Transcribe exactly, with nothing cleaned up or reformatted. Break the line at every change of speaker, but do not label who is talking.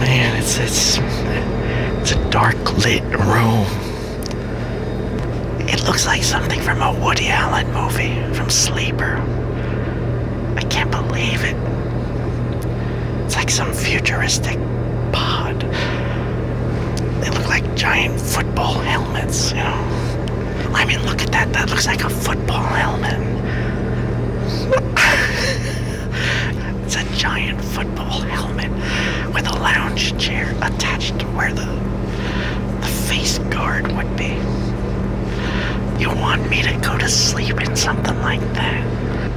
man, it's it's it's a dark lit room. It looks like something from a Woody Allen movie, from Sleeper. I can't believe it. It's like some futuristic pod. They look like giant football helmets, you know. I mean, look at that. That looks like a football helmet. It's a giant football helmet with a lounge chair attached to where the the face guard would be. You want me to go to sleep in something like that?